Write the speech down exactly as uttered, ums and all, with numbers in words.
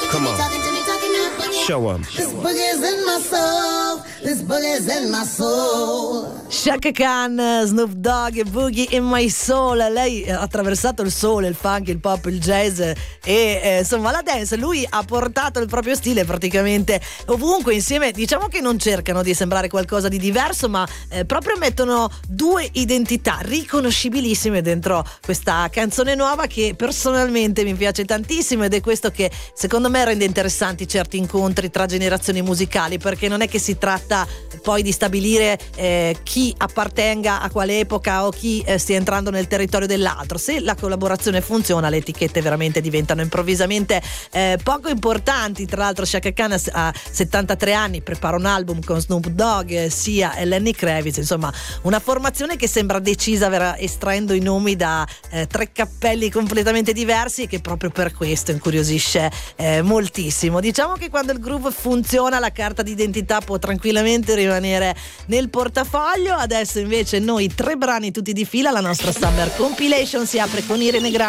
Come on. Show 'em. This boogie's in my soul. This boogie's in my soul. Chaka Khan, Snoop Dogg e Boogie in My Soul. Lei ha attraversato il soul, il funk, il pop, il jazz e eh, insomma la dance. Lui ha portato il proprio stile praticamente ovunque insieme. Diciamo che non cercano di sembrare qualcosa di diverso, ma eh, proprio mettono due identità riconoscibilissime dentro questa canzone nuova che personalmente mi piace tantissimo, ed è questo che secondo me rende interessanti certi incontri tra generazioni musicali, perché non è che si tratta poi di stabilire eh, chi appartenga a quale epoca o chi eh, stia entrando nel territorio dell'altro. Se la collaborazione funziona, le etichette veramente diventano improvvisamente eh, poco importanti. Tra l'altro Chaka Khan ha settantatré anni, prepara un album con Snoop Dogg, eh, sia e Lenny Kravitz, insomma una formazione che sembra decisa, vera, estraendo i nomi da eh, tre cappelli completamente diversi, e che proprio per questo incuriosisce eh, moltissimo. Diciamo che quando il groove funziona la carta d'identità può tranquillamente rimanere nel portafoglio. Adesso invece noi tre brani tutti di fila, la nostra Summer Compilation si apre con Irene Grandi.